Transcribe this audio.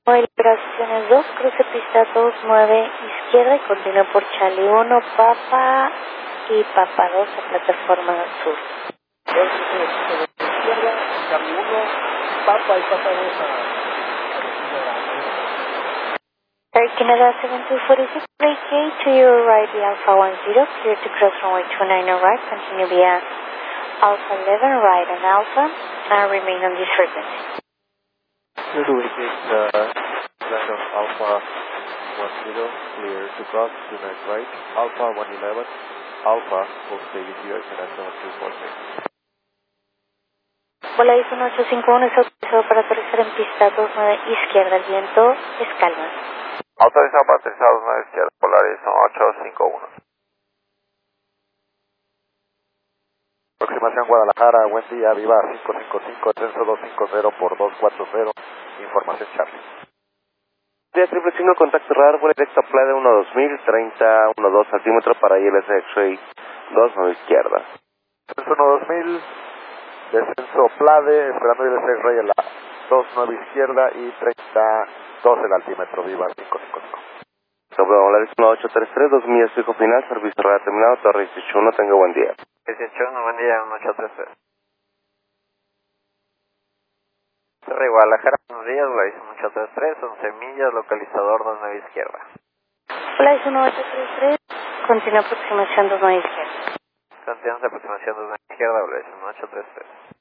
Operaciones 2, cruce pista 29 izquierda y continúa por Charlie 1, Papa y Papa 2 a plataforma sur. Izquierda, Charlie 1, Papa y Papa 2 a... Air Canada 7246, vacate to your right, the Alpha 10, clear to cross runway 29 on right, continue via Alpha 11 right on Alpha, and remain on this frequency. Clear to vacate land of Alpha 10, clear to cross 29 right, Alpha 111, Alpha, full stay with you, Air Canada 7246. Volaris 1851 es autorizado para aterrizar en pista 29 izquierda, el viento es calma. Autorizado para aterrizar 29 izquierda, Polaris 1851. Aproximación Guadalajara, buen día, Viva 555, descenso 250 por 240, información Charlie. Día 555, contacto radar, vuelo directo a Playa 12000, 30, 12 altímetro para ILS X-Ray 29 izquierda. Descenso 2000, descenso Plade, esperando ILS X-Ray a la 29 izquierda y 32 el altímetro, Viva 555. Sobre Volaris 1833, 2 millas fijo final, servicio radar terminado, Torre 181, tenga buen día. 181, buen día, 1833. Torre Guadalajara, buenos días, Volaris 1833, 11 millas, localizador 29 izquierda. Volaris 1833, continúa aproximación 29 izquierda. Continuamos aproximación 29 izquierda, Volaris 1833.